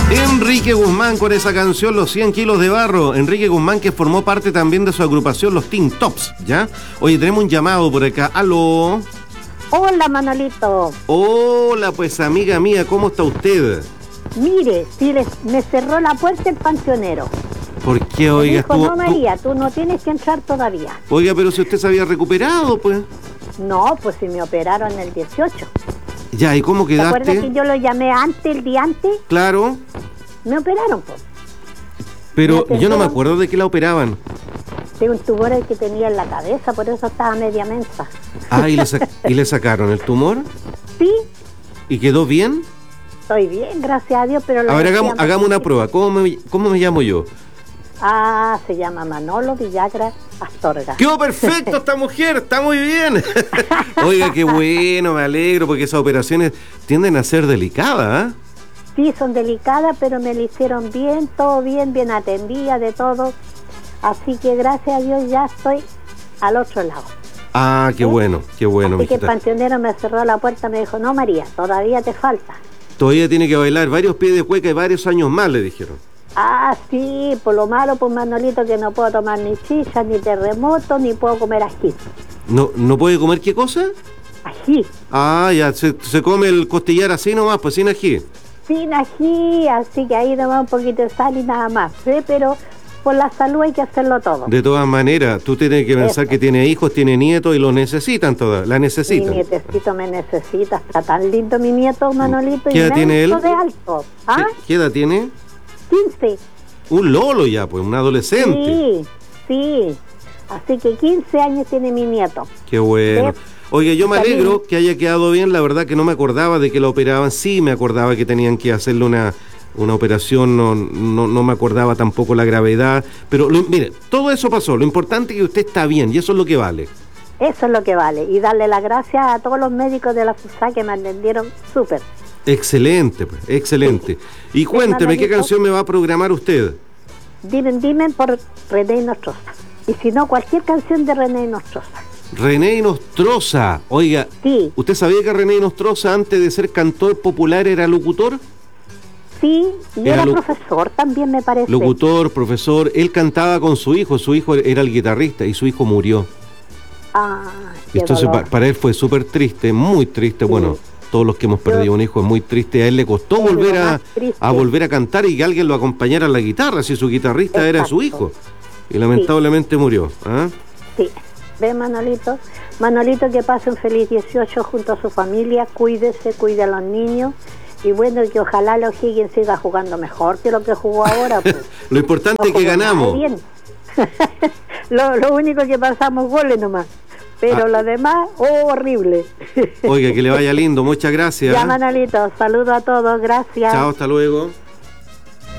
Enrique Guzmán con esa canción Los 100 kilos de barro. Enrique Guzmán, que formó parte también de su agrupación Los Teen Tops, ¿ya? Oye, tenemos un llamado por acá. ¿Aló? Hola, Manolito. Hola, pues amiga mía, ¿cómo está usted? Mire, me cerró la puerta el panteonero. ¿Por qué, oiga? Me dijo, no, María, tú no tienes que entrar todavía. Oiga, pero si usted se había recuperado, pues. No, pues si me operaron el 18. Ya, ¿y cómo quedaste? ¿Te acuerdas que yo lo llamé el día antes? Claro. Me operaron, pues. Pero yo no me acuerdo de que la operaban. De un tumor que tenía en la cabeza, por eso estaba media mensa. Ah, ¿y le sacaron el tumor? Sí. ¿Y quedó bien? Estoy bien, gracias a Dios, pero... A ver, hagamos una prueba. ¿Cómo me llamo yo? Ah, se llama Manolo Villagra Astorga. ¡Quedó perfecto esta mujer! ¡Está muy bien! Oiga, qué bueno, me alegro, porque esas operaciones tienden a ser delicadas, ¿eh? Sí, son delicadas, pero me lo hicieron bien, todo bien, bien atendida, de todo. Así que gracias a Dios ya estoy al otro lado. Ah, qué bueno, qué bueno. Así que el panteonero me cerró la puerta, me dijo, no, María, todavía te falta. Todavía tiene que bailar varios pies de cueca y varios años más, le dijeron. Ah, sí, por lo malo, pues Manolito, que no puedo tomar ni chicha, ni terremoto, ni puedo comer ají. ¿No puede comer qué cosa? Ají. Ah, ya, se come el costillar así nomás, pues sin ají. Sin ají, así que ahí nomás un poquito de sal y nada más, ¿sí? Pero por la salud hay que hacerlo todo. De todas maneras, tú tienes que pensar que tiene hijos, tiene nietos y los necesitan todas, la necesitan. Mi nietecito me necesita, está tan lindo mi nieto, Manolito. ¿Qué edad tiene él? De alto. ¿Ah? ¿Qué edad tiene? 15. Un lolo ya, pues, un adolescente. Sí. Así que 15 años tiene mi nieto. Qué bueno. Oye, yo me alegro que haya quedado bien. La verdad que no me acordaba de que la operaban. Sí me acordaba que tenían que hacerle una operación. No me acordaba tampoco la gravedad. Pero mire, todo eso pasó. Lo importante es que usted está bien y eso es lo que vale. Eso es lo que vale. Y darle las gracias a todos los médicos de la FUSA que me atendieron súper. Excelente, pues, excelente. Y cuénteme, ¿qué canción me va a programar usted? Dime por René Nostroza. Y si no, cualquier canción de René Nostroza. René Nostroza. Oiga, sí. ¿Usted sabía que René Nostroza, antes de ser cantor popular, era locutor? Sí, y era profesor también, me parece. Locutor, profesor. Él cantaba con su hijo era el guitarrista y su hijo murió. Ah, qué entonces dolor. Para él fue súper triste, muy triste. Sí. Bueno, todos los que hemos perdido un hijo es muy triste. A él le costó volver a cantar y que alguien lo acompañara en la guitarra, si su guitarrista Exacto. Era su hijo. Y lamentablemente murió. ¿Ah? Sí. Ve, Manolito, que pase un feliz 18 junto a su familia, cuídese, cuide a los niños, y bueno, que ojalá los Higgins siga jugando mejor que lo que jugó ahora. Pues. Lo importante es que ganamos. Bien. lo único que pasamos goles nomás, pero lo demás, horrible. Oiga, que le vaya lindo, muchas gracias. Ya, Manolito, saludo a todos, gracias. Chao, hasta luego.